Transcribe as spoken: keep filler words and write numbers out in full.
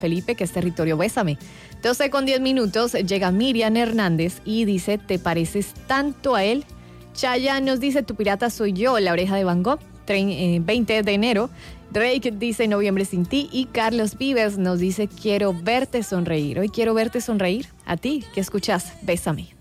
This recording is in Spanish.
Felipe, que es territorio Bésame. doce con diez minutos, llega Miriam Hernández y dice, ¿te pareces tanto a él? Chayanne nos dice, tu pirata soy yo, La Oreja de Van Gogh, veinte de enero. Drake dice, Noviembre sin ti. Y Carlos Vives nos dice, quiero verte sonreír. Hoy quiero verte sonreír. A ti, que escuchas, Bésame.